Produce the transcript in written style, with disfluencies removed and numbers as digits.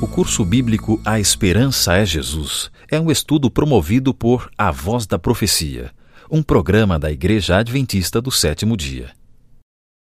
curso bíblico A Esperança é Jesus é um estudo promovido por A Voz da Profecia, um programa da Igreja Adventista do Sétimo Dia.